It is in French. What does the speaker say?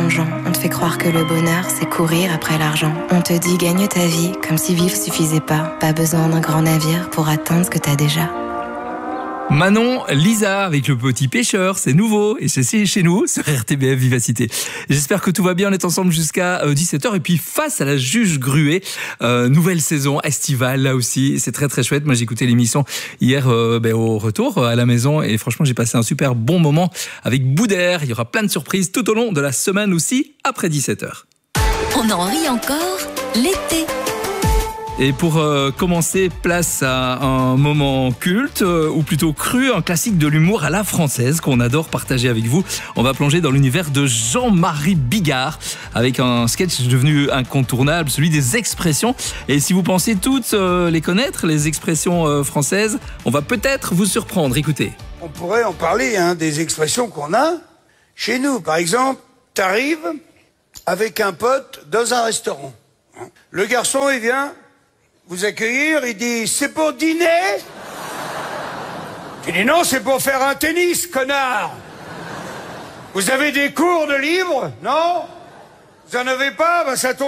plongeant. On te fait croire que le bonheur, c'est courir après l'argent. On te dit gagne ta vie, comme si vivre suffisait pas. Pas besoin d'un grand navire pour atteindre ce que t'as déjà. Manon, Lisa avec le petit pêcheur, c'est nouveau et c'est chez nous sur RTBF Vivacité. J'espère que tout va bien, on est ensemble jusqu'à 17h et puis face à la juge gruée, nouvelle saison estivale là aussi, c'est très très chouette. Moi j'ai écouté l'émission hier au retour à la maison et franchement j'ai passé un super bon moment avec Boudère. Il y aura plein de surprises tout au long de la semaine aussi après 17h. On en rit encore l'été. Et pour commencer, place à un moment culte, ou plutôt cru, un classique de l'humour à la française qu'on adore partager avec vous. On va plonger dans l'univers de Jean-Marie Bigard avec un sketch devenu incontournable, celui des expressions. Et si vous pensez toutes les connaître, les expressions françaises, on va peut-être vous surprendre. Écoutez. On pourrait en parler, des expressions qu'on a chez nous. Par exemple, t'arrives avec un pote dans un restaurant. Le garçon, il vient vous accueillir, il dit « C'est pour dîner ?» Tu dis « Non, c'est pour faire un tennis, connard !» Vous avez des cours de livres? Non? Vous en avez pas? Ça tombe